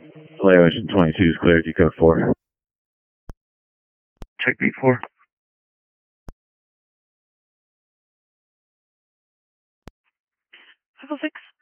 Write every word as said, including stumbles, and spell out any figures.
Delay Ocean twenty-two is clear, decode four. Check beat four. five oh six.